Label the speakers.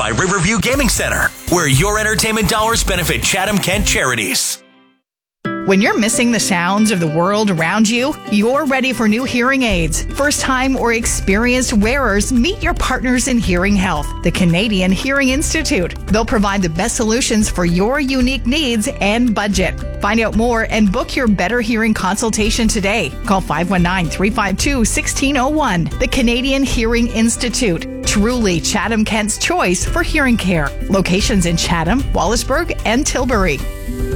Speaker 1: by Riverview Gaming Center, where your entertainment dollars benefit Chatham-Kent charities.
Speaker 2: When you're missing the sounds of the world around you, you're ready for new hearing aids. First-time or experienced wearers, meet your partners in hearing health, the Canadian Hearing Institute. They'll provide the best solutions for your unique needs and budget. Find out more and book your better hearing consultation today. Call 519-352-1601. The Canadian Hearing Institute. Truly Chatham-Kent's choice for hearing care. Locations in Chatham, Wallaceburg, and Tilbury.